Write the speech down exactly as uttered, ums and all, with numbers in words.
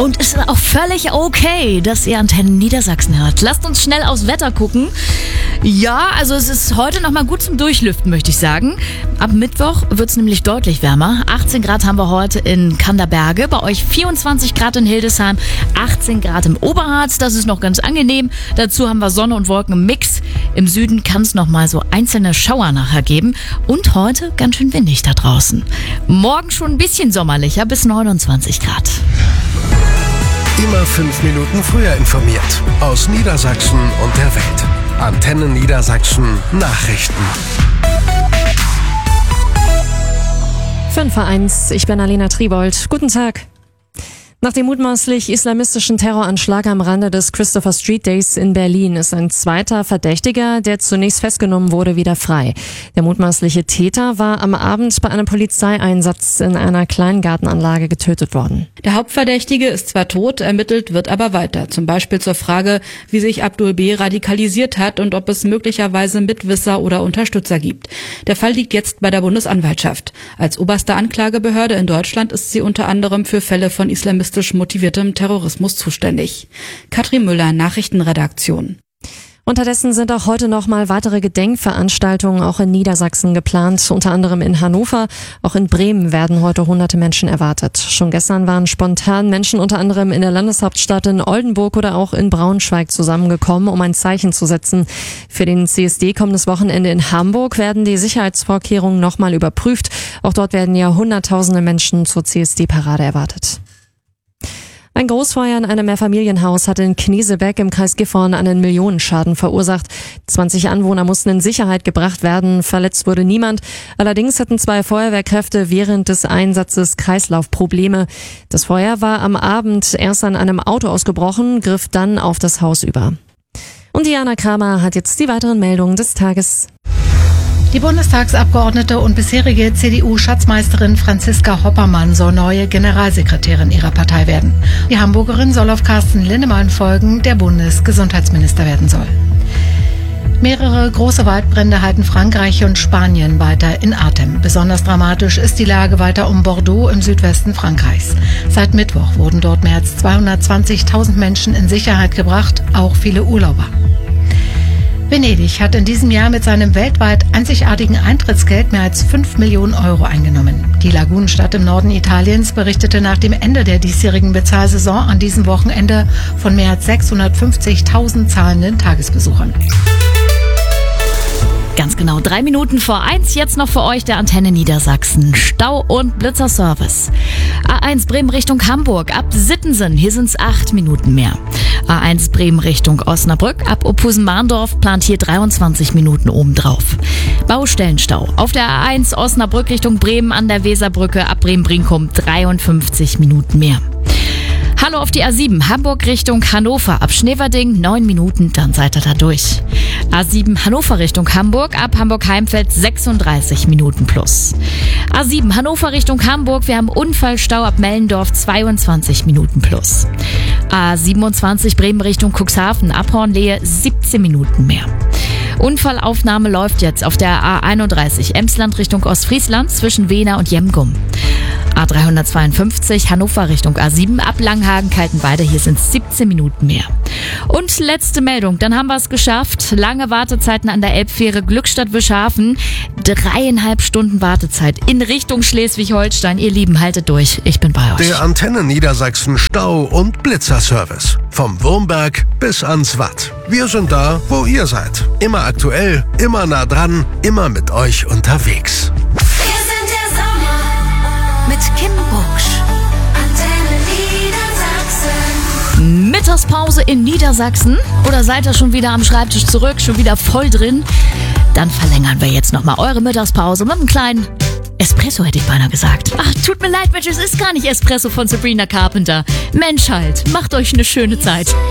Und es ist auch völlig okay, dass ihr Antennen Niedersachsen hört. Lasst uns schnell aufs Wetter gucken. Ja, also es ist heute nochmal gut zum Durchlüften, möchte ich sagen. Ab Mittwoch wird es nämlich deutlich wärmer. achtzehn Grad haben wir heute in Kanderberge, bei euch vierundzwanzig Grad in Hildesheim, achtzehn Grad im Oberharz, das ist noch ganz angenehm. Dazu haben wir Sonne und Wolken im Mix. Im Süden kann es nochmal so einzelne Schauer nachher geben. Und heute ganz schön windig da draußen. Morgen schon ein bisschen sommerlicher, bis neunundzwanzig Grad. Immer fünf Minuten früher informiert. Aus Niedersachsen und der Welt. Antenne Niedersachsen Nachrichten. fünf Uhr eins, ich bin Alena Tribold. Guten Tag. Nach dem mutmaßlich islamistischen Terroranschlag am Rande des Christopher Street Days in Berlin ist ein zweiter Verdächtiger, der zunächst festgenommen wurde, wieder frei. Der mutmaßliche Täter war am Abend bei einem Polizeieinsatz in einer Kleingartenanlage getötet worden. Der Hauptverdächtige ist zwar tot, ermittelt wird aber weiter. Zum Beispiel zur Frage, wie sich Abdul B. radikalisiert hat und ob es möglicherweise Mitwisser oder Unterstützer gibt. Der Fall liegt jetzt bei der Bundesanwaltschaft. Als oberste Anklagebehörde in Deutschland ist sie unter anderem für Fälle von islamistisch motiviertem Terrorismus zuständig. Katrin Müller, Nachrichtenredaktion. Unterdessen sind auch heute noch mal weitere Gedenkveranstaltungen auch in Niedersachsen geplant, unter anderem in Hannover. Auch in Bremen werden heute hunderte Menschen erwartet. Schon gestern waren spontan Menschen unter anderem in der Landeshauptstadt in Oldenburg oder auch in Braunschweig zusammengekommen, um ein Zeichen zu setzen. Für den C S D kommendes Wochenende in Hamburg werden die Sicherheitsvorkehrungen noch mal überprüft. Auch dort werden ja hunderttausende Menschen zur C S D-Parade erwartet. Ein Großfeuer in einem Mehrfamilienhaus hat in Knesebeck im Kreis Gifhorn einen Millionenschaden verursacht. zwanzig Anwohner mussten in Sicherheit gebracht werden. Verletzt wurde niemand. Allerdings hatten zwei Feuerwehrkräfte während des Einsatzes Kreislaufprobleme. Das Feuer war am Abend erst an einem Auto ausgebrochen, griff dann auf das Haus über. Und Diana Kramer hat jetzt die weiteren Meldungen des Tages. Die Bundestagsabgeordnete und bisherige C D U-Schatzmeisterin Franziska Hoppermann soll neue Generalsekretärin ihrer Partei werden. Die Hamburgerin soll auf Carsten Linnemann folgen, der Bundesgesundheitsminister werden soll. Mehrere große Waldbrände halten Frankreich und Spanien weiter in Atem. Besonders dramatisch ist die Lage weiter um Bordeaux im Südwesten Frankreichs. Seit Mittwoch wurden dort mehr als zweihundertzwanzigtausend Menschen in Sicherheit gebracht, auch viele Urlauber. Venedig hat in diesem Jahr mit seinem weltweit einzigartigen Eintrittsgeld mehr als fünf Millionen Euro eingenommen. Die Lagunenstadt im Norden Italiens berichtete nach dem Ende der diesjährigen Bezahlsaison an diesem Wochenende von mehr als sechshundertfünfzigtausend zahlenden Tagesbesuchern. Ganz genau drei Minuten vor eins, jetzt noch für euch der Antenne Niedersachsen. Stau- und Blitzerservice. A eins Bremen Richtung Hamburg ab Sittensen, hier sind es acht Minuten mehr. A eins Bremen Richtung Osnabrück ab Ophusen-Mahndorf plant hier dreiundzwanzig Minuten obendrauf. Baustellenstau auf der A eins Osnabrück Richtung Bremen an der Weserbrücke ab Bremen-Brinkum dreiundfünfzig Minuten mehr. Hallo auf die A sieben, Hamburg Richtung Hannover, ab Schneverding, neun Minuten, dann seid ihr da durch. A sieben, Hannover Richtung Hamburg, ab Hamburg-Heimfeld, sechsunddreißig Minuten plus. A sieben, Hannover Richtung Hamburg, wir haben Unfallstau ab Mellendorf, zweiundzwanzig Minuten plus. A siebenundzwanzig, Bremen Richtung Cuxhaven, ab Hornlehe, siebzehn Minuten mehr. Unfallaufnahme läuft jetzt auf der A einunddreißig, Emsland Richtung Ostfriesland, zwischen Wehna und Jemgum. A dreihundertzweiundfünfzig, Hannover Richtung A sieben, ab Langhagen-Kaltenweide, hier sind es siebzehn Minuten mehr. Und letzte Meldung, dann haben wir es geschafft. Lange Wartezeiten an der Elbfähre Glückstadt-Wischhafen. Dreieinhalb Stunden Wartezeit in Richtung Schleswig-Holstein. Ihr Lieben, haltet durch, ich bin bei euch. Der Antenne Niedersachsen Stau- und Blitzerservice. Vom Wurmberg bis ans Watt. Wir sind da, wo ihr seid. Immer aktuell, immer nah dran, immer mit euch unterwegs. Mit Kim Busch. Antenne Niedersachsen. Mittagspause in Niedersachsen? Oder seid ihr schon wieder am Schreibtisch zurück, schon wieder voll drin? Dann verlängern wir jetzt nochmal eure Mittagspause mit einem kleinen Espresso, hätte ich beinahe gesagt. Ach, tut mir leid, Mensch, es ist gar nicht Espresso von Sabrina Carpenter. Mensch halt, macht euch eine schöne Zeit.